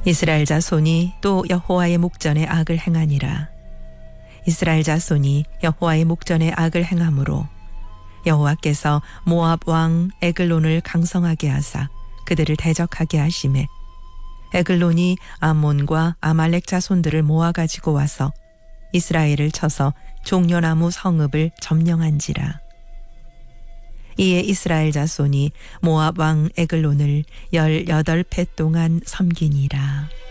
이스라엘 자손이 또 여호와의 목전에 악을 행하니라. 이스라엘 자손이 여호와의 목전에 악을 행함으로 여호와께서 모압 왕 에글론을 강성하게 하사 그들을 대적하게 하시매 에글론이 암몬과 아말렉 자손들을 모아가지고 와서 이스라엘을 쳐서 종려나무 성읍을 점령한지라. 이에 이스라엘 자손이 모압 왕 에글론을 18배 동안 섬기니라.